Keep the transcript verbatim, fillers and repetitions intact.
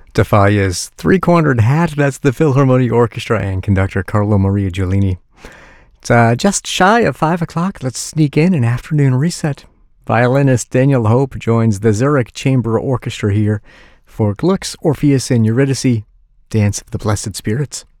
Tafaya's Three-Cornered Hat, that's the Philharmonic Orchestra and conductor Carlo Maria Giulini. It's uh, just shy of five o'clock. Let's sneak in an afternoon reset. Violinist Daniel Hope joins the Zurich Chamber Orchestra here for Gluck's Orpheus and Eurydice, Dance of the Blessed Spirits.